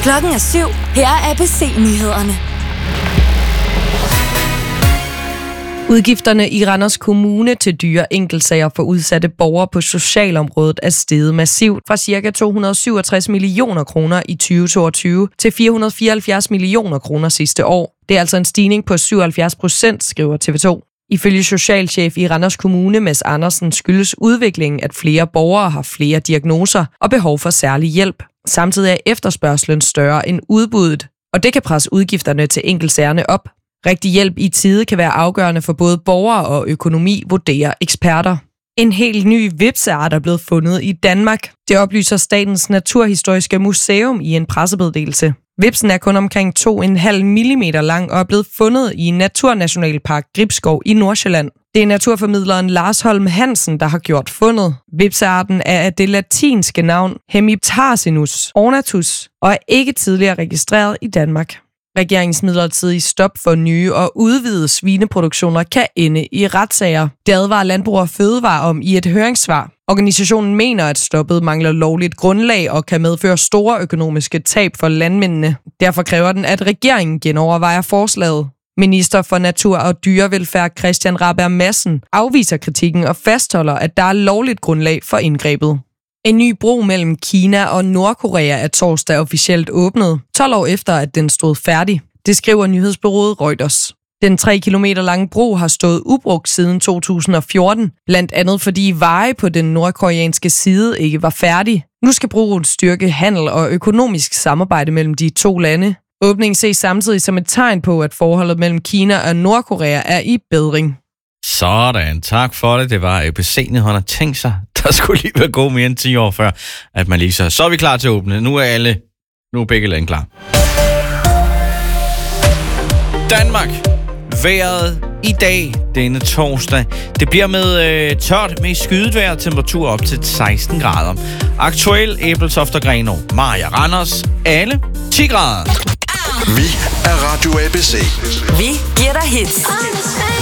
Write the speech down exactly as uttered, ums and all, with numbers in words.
Klokken er syv. Her er A B C-nyhederne. Udgifterne i Randers Kommune til dyre enkeltsager for udsatte borgere på socialområdet er steget massivt fra ca. to hundrede og syvogtres millioner kroner i tyve toogtyve til fire hundrede og fireoghalvfjerds millioner kroner sidste år. Det er altså en stigning på syvoghalvfjerds procent, skriver T V to. Ifølge socialchef i Randers Kommune, Mads Andersen, skyldes udviklingen, at flere borgere har flere diagnoser og behov for særlig hjælp. Samtidig er efterspørgslen større end udbuddet, og det kan presse udgifterne til enkeltsagerne op. Rigtig hjælp i tide kan være afgørende for både borgere og økonomi, vurderer eksperter. En helt ny hvepseart er blevet fundet i Danmark. Det oplyser Statens Naturhistoriske Museum i en pressemeddelelse. Hvepsen er kun omkring to komma fem millimeter lang og er blevet fundet i Naturnationalpark Gribskov i Nordsjælland. Det er naturformidleren Lars Holm Hansen, der har gjort fundet. Hvepsearten er af det latinske navn Hemiptarsinus ornatus og er ikke tidligere registreret i Danmark. Regeringens midlertidige stop for nye og udvidede svineproduktioner kan ende i retssager. Det advarer Landbrug og Fødevare om i et høringssvar. Organisationen mener, at stoppet mangler lovligt grundlag og kan medføre store økonomiske tab for landmændene. Derfor kræver den, at regeringen genovervejer forslaget. Minister for Natur og Dyrevelfærd Christian Rabjerg Madsen afviser kritikken og fastholder, at der er lovligt grundlag for indgrebet. En ny bro mellem Kina og Nordkorea er torsdag officielt åbnet, tolv år efter, at den stod færdig. Det skriver nyhedsbureauet Reuters. Den tre kilometer lange bro har stået ubrugt siden to tusind og fjorten, blandt andet fordi veje på den nordkoreanske side ikke var færdig. Nu skal broen styrke handel og økonomisk samarbejde mellem de to lande. Åbningen ses samtidig som et tegn på, at forholdet mellem Kina og Nordkorea er i bedring. Sådan, tak for det. Det var A B C-nyhederne. Tænk sig, der skulle lige være gået mere end ti år før, at man lige så, så er vi klar til at åbne. Nu er alle, nu er begge lande klar. Danmark. Vejret i dag, denne torsdag. Det bliver med øh, tørt med skyet vejr, temperatur op til seksten grader. Aktuel Ebeltoft og Grenaa, Maja Randers, alle ti grader. Vi er Radio A B C. Vi giver dig hits.